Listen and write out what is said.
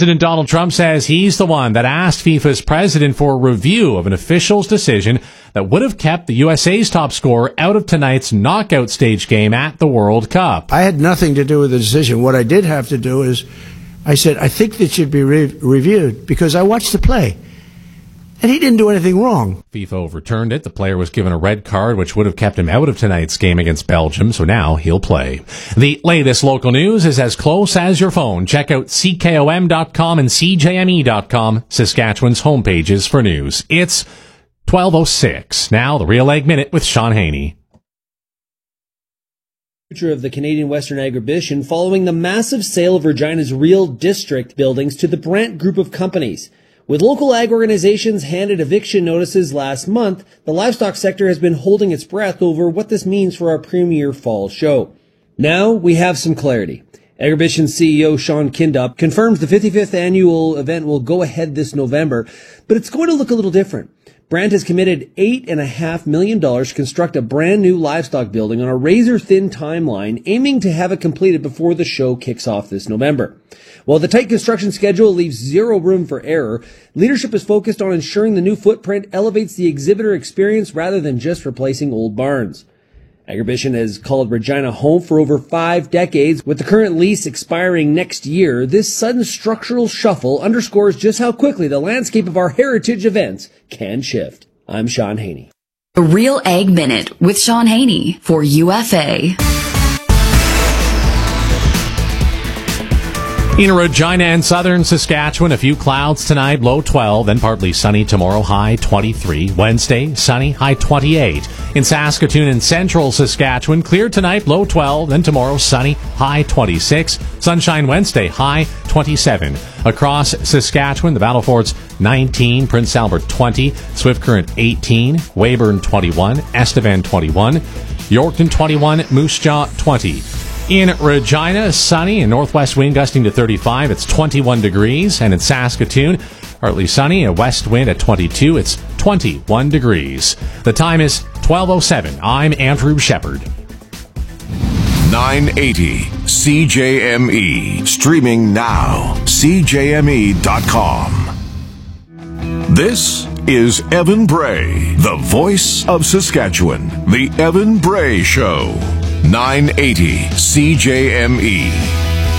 President Donald Trump says he's the one that asked FIFA's president for a review of an official's decision that would have kept the USA's top scorer out of tonight's knockout stage game at the World Cup. I had nothing to do with the decision. What I did have to do is I said, I think that should be reviewed because I watched the play. And he didn't do anything wrong. FIFA overturned it. The player was given a red card, which would have kept him out of tonight's game against Belgium, so now he'll play. The latest local news is as close as your phone. Check out CKOM.com and CJME.com, Saskatchewan's homepages for news. It's 12:06. Now, the Real Ag Minute with Sean Haney. Future of the Canadian Western Agribition following the massive sale of Regina's Real District buildings to the Brandt Group of companies. With local ag organizations handed eviction notices last month, the livestock sector has been holding its breath over what this means for our premier fall show. Now we have some clarity. Agribition CEO Sean Kindup confirms the 55th annual event will go ahead this November, but it's going to look a little different. Brandt has committed $8.5 million to construct a brand new livestock building on a razor-thin timeline, aiming to have it completed before the show kicks off this November. While the tight construction schedule leaves zero room for error, leadership is focused on ensuring the new footprint elevates the exhibitor experience rather than just replacing old barns. Agribition has called Regina home for over 5 decades. With the current lease expiring next year, this sudden structural shuffle underscores just how quickly the landscape of our heritage events can shift. I'm Sean Haney. The Real Ag Minute with Sean Haney for UFA. In Regina and southern Saskatchewan, a few clouds tonight, low 12, then partly sunny tomorrow, high 23. Wednesday, sunny, high 28. In Saskatoon and central Saskatchewan, clear tonight, low 12, then tomorrow, sunny, high 26. Sunshine Wednesday, high 27. Across Saskatchewan, the Battle Forts 19, Prince Albert 20, Swift Current 18, Weyburn 21, Estevan 21, Yorkton 21, Moose Jaw 20. In Regina, sunny and northwest wind gusting to 35. It's 21 degrees. And in Saskatoon, partly sunny, a west wind at 22. It's 21 degrees. The time is 12:07. I'm Andrew Shepard. 980 CJME. Streaming now. CJME.com. This is Evan Bray, the voice of Saskatchewan. The Evan Bray Show. 980 CJME.